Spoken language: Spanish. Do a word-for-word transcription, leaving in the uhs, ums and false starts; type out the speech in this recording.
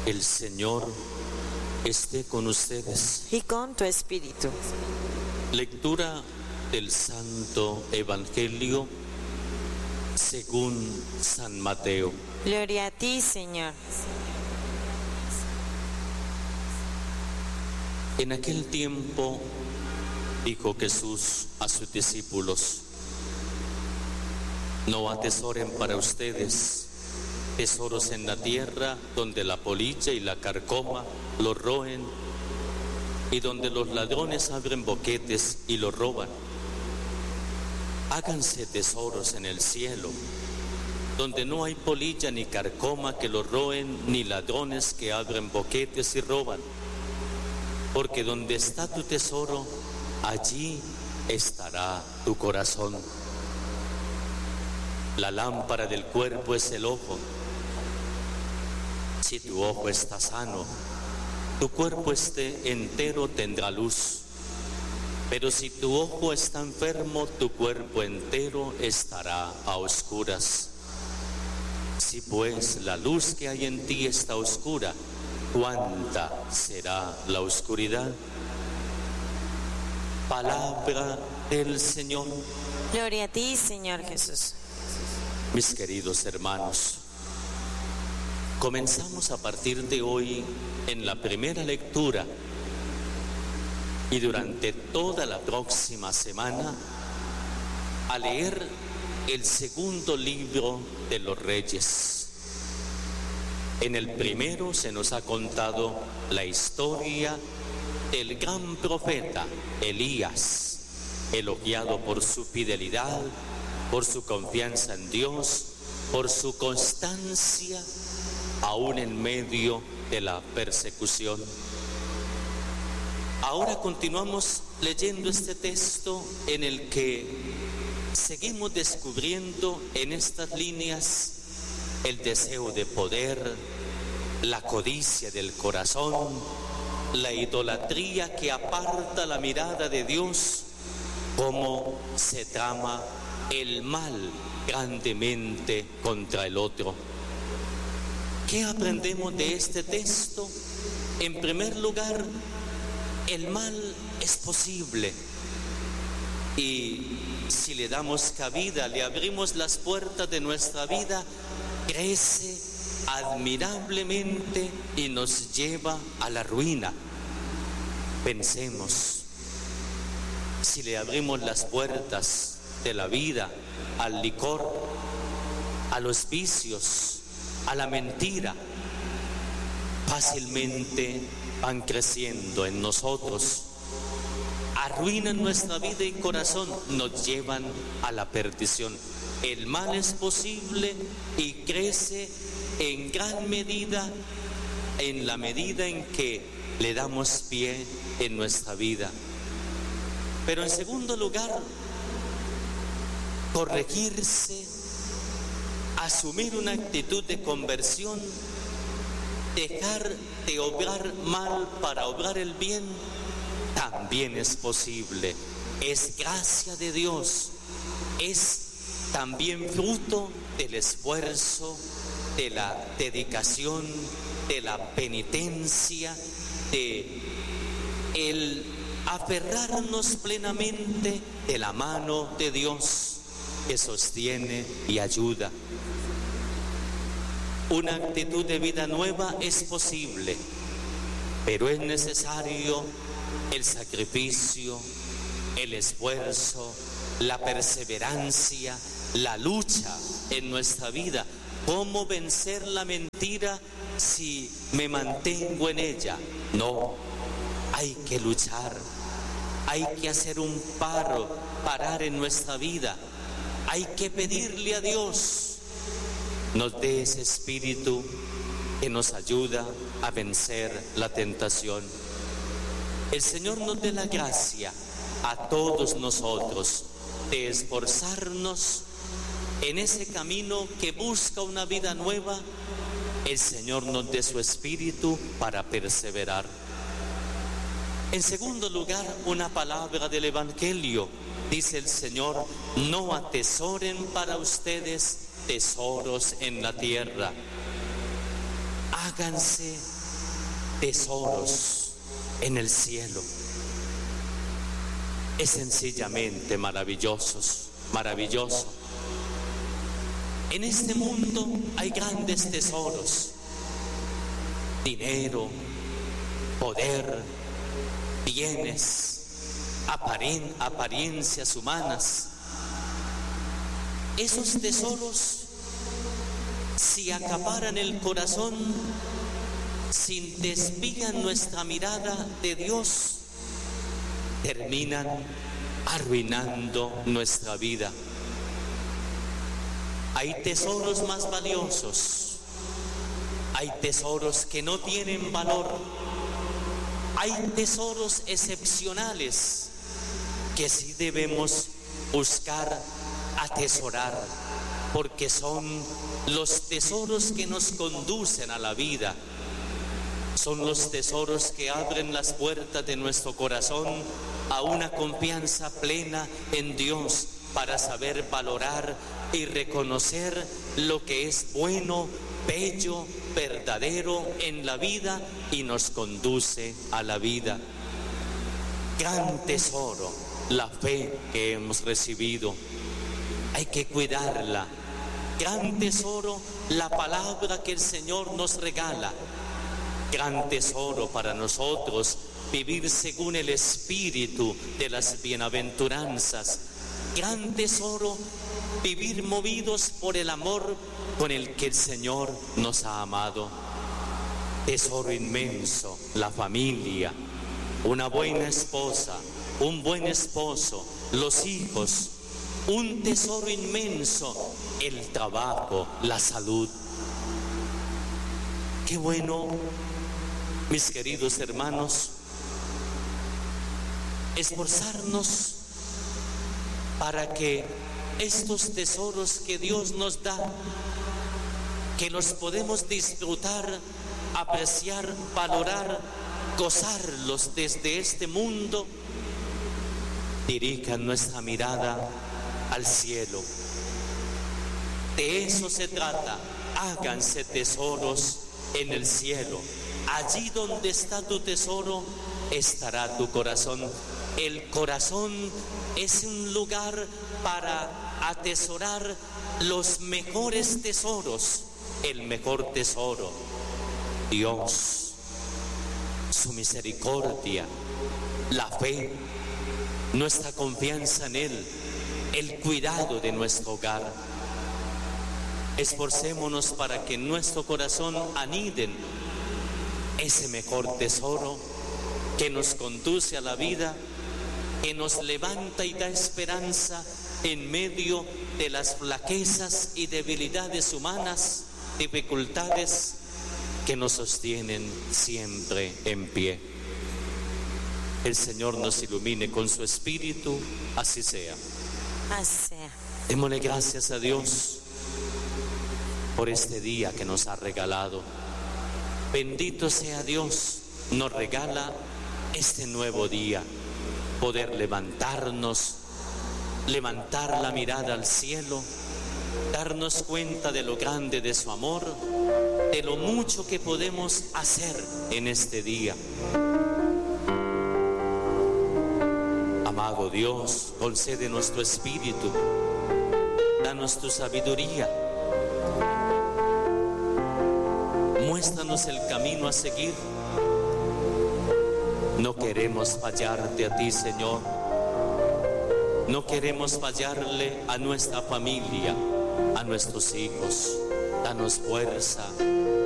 El Señor esté con ustedes. y con tu espíritu. Lectura del Santo Evangelio según San Mateo. Gloria a ti, Señor. En aquel tiempo dijo Jesús a sus discípulos: no atesoren para ustedes tesoros en la tierra, donde la polilla y la carcoma los roen, y donde los ladrones abren boquetes y los roban. Háganse tesoros en el cielo, donde no hay polilla ni carcoma que los roen, ni ladrones que abren boquetes y roban. Porque donde está tu tesoro, allí estará tu corazón. La lámpara del cuerpo es el ojo. Si tu ojo está sano, tu cuerpo esté entero tendrá luz. Pero si tu ojo está enfermo, tu cuerpo entero estará a oscuras. Si pues la luz que hay en ti está oscura, ¿cuánta será la oscuridad? Palabra del Señor. Gloria a ti, Señor Jesús. Mis queridos hermanos, comenzamos a partir de hoy en la primera lectura y durante toda la próxima semana a leer el segundo libro de los Reyes. En el primero se nos ha contado la historia del gran profeta Elías, elogiado por su fidelidad, por su confianza en Dios, por su constancia, aún en medio de la persecución. Ahora continuamos leyendo este texto en el que seguimos descubriendo en estas líneas el deseo de poder, la codicia del corazón, la idolatría que aparta la mirada de Dios, cómo se trama el mal grandemente contra el otro. ¿Qué aprendemos de este texto? En primer lugar, el mal es posible y si le damos cabida, le abrimos las puertas de nuestra vida, crece admirablemente y nos lleva a la ruina. Pensemos, si le abrimos las puertas de la vida al licor, a los vicios, a la mentira, fácilmente van creciendo en nosotros, arruinan nuestra vida y corazón, nos llevan a la perdición. El mal es posible y crece en gran medida en la medida en que le damos pie en nuestra vida. Pero en segundo lugar, corregirse, asumir una actitud de conversión, dejar de obrar mal para obrar el bien, también es posible. Es gracia de Dios, es también fruto del esfuerzo, de la dedicación, de la penitencia, de el aferrarnos plenamente de la mano de Dios que sostiene y ayuda. Una actitud de vida nueva es posible, pero es necesario el sacrificio, el esfuerzo, la perseverancia, la lucha en nuestra vida. ¿Cómo vencer la mentira si me mantengo en ella? No, hay que luchar, hay que hacer un paro, parar en nuestra vida. Hay que pedirle a Dios nos dé ese espíritu que nos ayuda a vencer la tentación. El Señor nos dé la gracia a todos nosotros de esforzarnos en ese camino que busca una vida nueva. El Señor nos dé su espíritu para perseverar. En segundo lugar, una palabra del Evangelio. Dice el Señor: no atesoren para ustedes tesoros en la tierra. háganse tesoros en el cielo. Es sencillamente maravillosos, maravilloso. En este mundo hay grandes tesoros: dinero, poder, bienes, aparen- apariencias humanas. Esos tesoros, si acaparan el corazón, si desvían nuestra mirada de Dios, terminan arruinando nuestra vida. Hay tesoros más valiosos, hay tesoros que no tienen valor, hay tesoros excepcionales que sí debemos buscar atesorar, porque son los tesoros que nos conducen a la vida. Son los tesoros que abren las puertas de nuestro corazón a una confianza plena en Dios, para saber valorar y reconocer lo que es bueno, bello, verdadero en la vida y nos conduce a la vida. Gran tesoro, la fe que hemos recibido. Hay que cuidarla. Gran tesoro, la palabra que el Señor nos regala. Gran tesoro para nosotros vivir según el espíritu de las bienaventuranzas. Gran tesoro vivir movidos por el amor con el que el Señor nos ha amado. Tesoro inmenso, la familia, una buena esposa, un buen esposo, los hijos. Un tesoro inmenso, el trabajo, la salud. Qué bueno, mis queridos hermanos, esforzarnos para que estos tesoros que Dios nos da, que los podemos disfrutar, apreciar, valorar, gozarlos desde este mundo, dirijan nuestra mirada al cielo. De eso se trata. Háganse tesoros en el cielo. Allí donde está tu tesoro, estará tu corazón. El corazón es un lugar para atesorar los mejores tesoros. El mejor tesoro, Dios, su misericordia, la fe, nuestra confianza en Él, el cuidado de nuestro hogar. Esforcémonos para que en nuestro corazón aniden ese mejor tesoro que nos conduce a la vida, que nos levanta y da esperanza en medio de las flaquezas y debilidades humanas, dificultades que nos sostienen siempre en pie. El Señor nos ilumine con su Espíritu, así sea. Así sea. Démosle gracias a Dios por este día que nos ha regalado. Bendito sea Dios, nos regala este nuevo día, poder levantarnos, levantar la mirada al cielo, darnos cuenta de lo grande de su amor, de lo mucho que podemos hacer en este día. Amado Dios, concédenos tu espíritu, danos tu sabiduría, muéstranos el camino a seguir. No queremos fallarte a ti, Señor. No queremos fallarle a nuestra familia, a nuestros hijos. Danos fuerza,